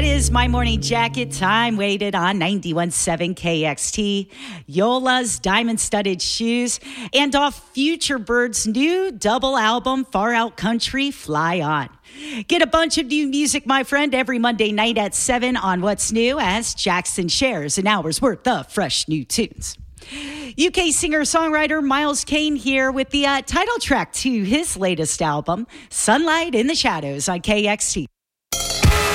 That is my morning jacket. Time waited on 91.7 KXT. Yola's diamond-studded shoes. And off Future Bird's new double album, Far Out Country, Fly On. Get a bunch of new music, my friend, every Monday night at 7 on What's New as Jackson shares an hour's worth of fresh new tunes. UK singer-songwriter Miles Kane here with the title track to his latest album, Sunlight in the Shadows on KXT.